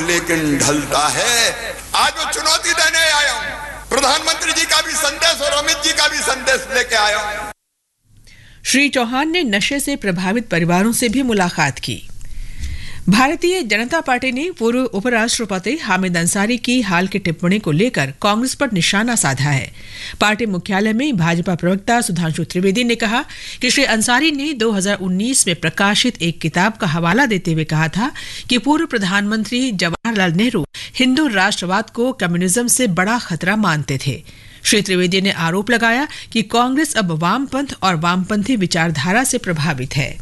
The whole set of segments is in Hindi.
लेकिन ढलता है। आज वो चुनौती देने आया हूं, प्रधानमंत्री जी का भी संदेश और अमित जी का भी संदेश लेके आया हूं। श्री चौहान ने नशे से प्रभावित परिवारों से भी मुलाकात की। भारतीय जनता पार्टी ने पूर्व उपराष्ट्रपति हामिद अंसारी की हाल की टिप्पणी को लेकर कांग्रेस पर निशाना साधा है। पार्टी मुख्यालय में भाजपा प्रवक्ता सुधांशु त्रिवेदी ने कहा कि श्री अंसारी ने 2019 में प्रकाशित एक किताब का हवाला देते हुए कहा था कि पूर्व प्रधानमंत्री जवाहरलाल नेहरू हिंदू राष्ट्रवाद को कम्युनिज्म से बड़ा खतरा मानते थे। श्री त्रिवेदी ने आरोप लगाया कि कांग्रेस अब वामपंथ और वामपंथी विचारधारा से प्रभावित है।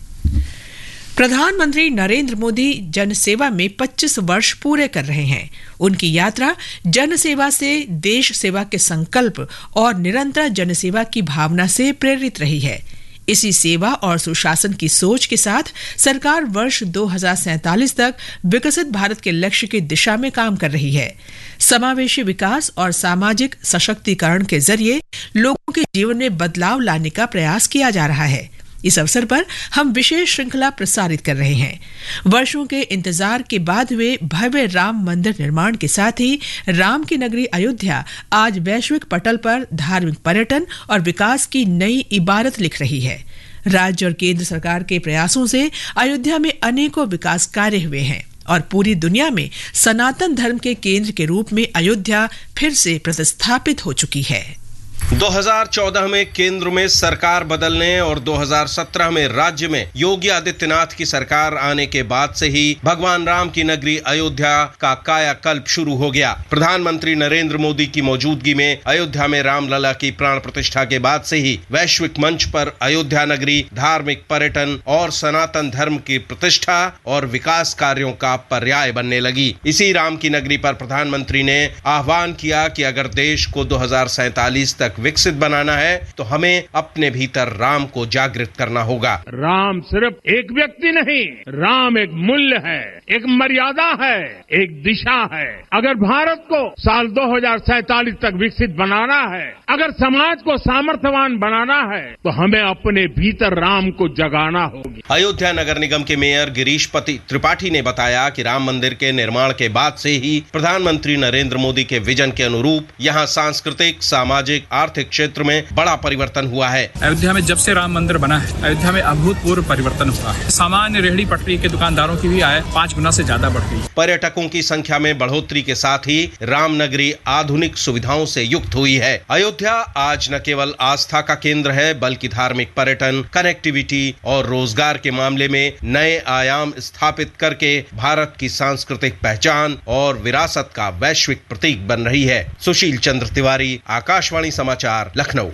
प्रधानमंत्री नरेंद्र मोदी जनसेवा में 25 वर्ष पूरे कर रहे हैं। उनकी यात्रा जनसेवा से देश सेवा के संकल्प और निरंतर जनसेवा की भावना से प्रेरित रही है। इसी सेवा और सुशासन की सोच के साथ सरकार वर्ष 2047 तक विकसित भारत के लक्ष्य की दिशा में काम कर रही है। समावेशी विकास और सामाजिक सशक्तिकरण के जरिए लोगों के जीवन में बदलाव लाने का प्रयास किया जा रहा है। इस अवसर पर हम विशेष श्रृंखला प्रसारित कर रहे हैं। वर्षों के इंतजार के बाद हुए भव्य राम मंदिर निर्माण के साथ ही राम की नगरी अयोध्या आज वैश्विक पटल पर धार्मिक पर्यटन और विकास की नई इबारत लिख रही है। राज्य और केंद्र सरकार के प्रयासों से अयोध्या में अनेकों विकास कार्य हुए हैं और पूरी दुनिया में सनातन धर्म के केंद्र के रूप में अयोध्या फिर से प्रतिस्थापित हो चुकी है। 2014 में केंद्र में सरकार बदलने और 2017 में राज्य में योगी आदित्यनाथ की सरकार आने के बाद से ही भगवान राम की नगरी अयोध्या का कायाकल्प शुरू हो गया। प्रधानमंत्री नरेंद्र मोदी की मौजूदगी में अयोध्या में रामलला की प्राण प्रतिष्ठा के बाद से ही वैश्विक मंच पर अयोध्या नगरी धार्मिक पर्यटन और सनातन धर्म की प्रतिष्ठा और विकास कार्यों का पर्याय बनने लगी। इसी राम की नगरी पर प्रधानमंत्री ने आह्वान किया कि अगर देश को 2047 तक विकसित बनाना है तो हमें अपने भीतर राम को जागृत करना होगा। राम सिर्फ एक व्यक्ति नहीं, राम एक मूल्य है, एक मर्यादा है, एक दिशा है। अगर भारत को साल 2047 तक विकसित बनाना है, अगर समाज को सामर्थ्यवान बनाना है तो हमें अपने भीतर राम को जगाना होगी। अयोध्या नगर निगम के मेयर गिरीशपति त्रिपाठी ने बताया कि राम मंदिर के निर्माण के बाद से ही प्रधानमंत्री नरेंद्र मोदी के विजन के अनुरूप यहाँ सांस्कृतिक, सामाजिक, आर्थिक क्षेत्र में बड़ा परिवर्तन हुआ है। अयोध्या में जब से राम मंदिर बना है, अयोध्या में अभूतपूर्व परिवर्तन हुआ है। सामान्य रेहड़ी पटरी के दुकानदारों की भी आय 5 गुना से ज्यादा बढ़ गई। पर्यटकों की संख्या में बढ़ोतरी के साथ ही राम नगरी आधुनिक सुविधाओं से युक्त हुई है। अयोध्या आज न केवल आस्था का केंद्र है बल्कि धार्मिक पर्यटन, कनेक्टिविटी और रोजगार के मामले में नए आयाम स्थापित करके भारत की सांस्कृतिक पहचान और विरासत का वैश्विक प्रतीक बन रही है। सुशील चंद्र तिवारी, आकाशवाणी समाचार, लखनऊ।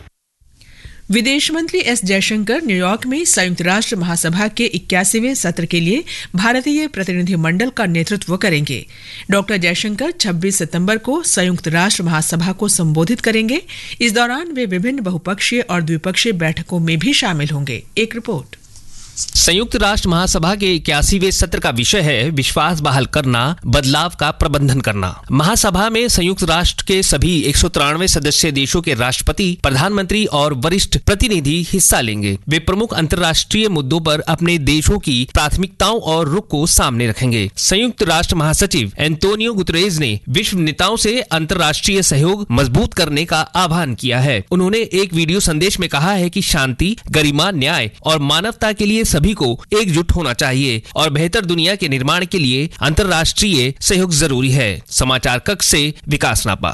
विदेश मंत्री एस जयशंकर न्यूयॉर्क में संयुक्त राष्ट्र महासभा के 81वें सत्र के लिए भारतीय प्रतिनिधिमंडल का नेतृत्व करेंगे। डॉक्टर जयशंकर 26 सितंबर को संयुक्त राष्ट्र महासभा को संबोधित करेंगे। इस दौरान वे विभिन्न बहुपक्षीय और द्विपक्षीय बैठकों में भी शामिल होंगे। एक रिपोर्ट। संयुक्त राष्ट्र महासभा के 81वें सत्र का विषय है विश्वास बहाल करना, बदलाव का प्रबंधन करना। महासभा में संयुक्त राष्ट्र के सभी 193 सदस्य देशों के राष्ट्रपति, प्रधानमंत्री और वरिष्ठ प्रतिनिधि हिस्सा लेंगे। वे प्रमुख अंतर्राष्ट्रीय मुद्दों पर अपने देशों की प्राथमिकताओं और रुख को सामने रखेंगे। संयुक्त राष्ट्र महासचिव एंटोनियो गुतरेज ने विश्व नेताओं से अंतर्राष्ट्रीय सहयोग मजबूत करने का आह्वान किया है। उन्होंने एक वीडियो संदेश में कहा है कि शांति, गरिमा, न्याय और मानवता के लिए सभी को एकजुट होना चाहिए और बेहतर दुनिया के निर्माण के लिए अंतर्राष्ट्रीय सहयोग जरूरी है। समाचार कक्ष से विकास नापा।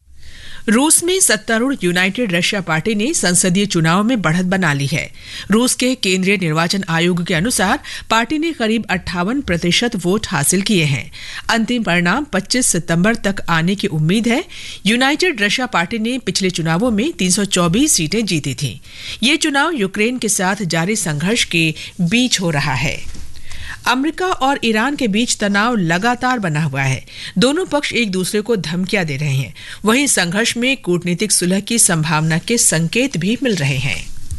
रूस में सत्तारूढ़ यूनाइटेड रशिया पार्टी ने संसदीय चुनाव में बढ़त बना ली है। रूस के केंद्रीय निर्वाचन आयोग के अनुसार पार्टी ने करीब 58% वोट हासिल किए हैं। अंतिम परिणाम 25 सितंबर तक आने की उम्मीद है। यूनाइटेड रशिया पार्टी ने पिछले चुनावों में 324 सीटें जीती थीं। ये चुनाव यूक्रेन के साथ जारी संघर्ष के बीच हो रहा है। अमेरिका और ईरान के बीच तनाव लगातार बना हुआ है। दोनों पक्ष एक दूसरे को धमकियां दे रहे हैं। वहीं संघर्ष में कूटनीतिक सुलह की संभावना के संकेत भी मिल रहे हैं।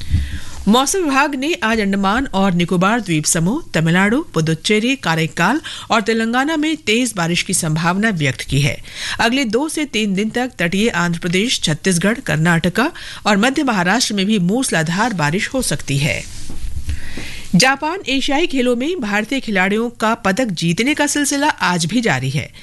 मौसम विभाग ने आज अंडमान और निकोबार द्वीप समूह, तमिलनाडु, पुदुच्चेरी, काराइकाल और तेलंगाना में तेज बारिश की संभावना व्यक्त की है। अगले 2 से 3 दिन तक तटीय आंध्र प्रदेश, छत्तीसगढ़, कर्नाटका और मध्य महाराष्ट्र में भी मूसलाधार बारिश हो सकती है। जापान एशियाई खेलों में भारतीय खिलाड़ियों का पदक जीतने का सिलसिला आज भी जारी है।